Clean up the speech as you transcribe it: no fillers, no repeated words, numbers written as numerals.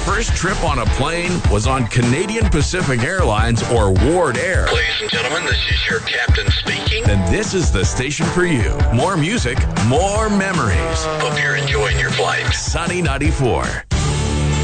first trip on a plane was on Canadian Pacific Airlines or Ward Air, Ladies and gentlemen, this is your captain speaking. then this is the station for you. More music, more memories. Hope you're enjoying your flight. Sunny 94.